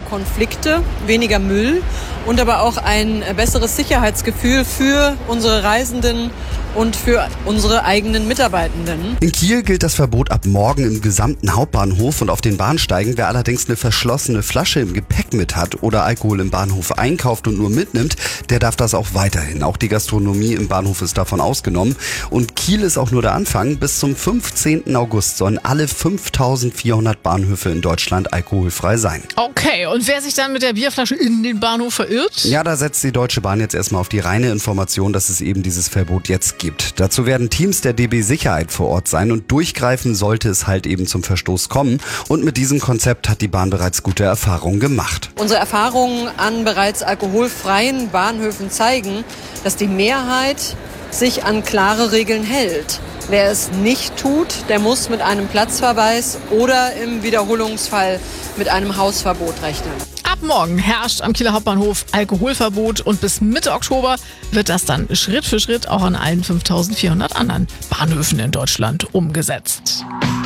Konflikte, weniger Müll und aber auch ein besseres Sicherheitsgefühl für unsere Reisenden und für unsere eigenen Mitarbeitenden. In Kiel gilt das Verbot ab morgen im gesamten Hauptbahnhof und auf den Bahnsteigen. Wer allerdings eine verschlossene Flasche im Gepäck mit hat oder Alkohol im Bahnhof einkauft und nur mitnimmt, der darf das auch weiterhin. Auch die Gastronomie im Bahnhof ist davon ausgenommen. Und Kiel ist auch nur der Anfang. Bis zum 15. August sollen alle 5400 Bahnhöfe in Deutschland alkoholfrei sein. Okay, und wer sich dann mit der Bierflasche in den Bahnhof verirrt? Ja, da setzt die Deutsche Bahn jetzt erstmal auf die reine Information, dass es eben dieses Verbot jetzt gibt. Dazu werden Teams der DB Sicherheit vor Ort sein und durchgreifen, sollte es halt eben zum Verstoß kommen. Und mit diesem Konzept hat die Bahn bereits gute Erfahrungen gemacht. Unsere Erfahrungen an bereits alkoholfreien Bahnhöfen zeigen, dass die Mehrheit sich an klare Regeln hält. Wer es nicht tut, der muss mit einem Platzverweis oder im Wiederholungsfall mit einem Hausverbot rechnen. Ab morgen herrscht am Kieler Hauptbahnhof Alkoholverbot und bis Mitte Oktober wird das dann Schritt für Schritt auch an allen 5400 anderen Bahnhöfen in Deutschland umgesetzt.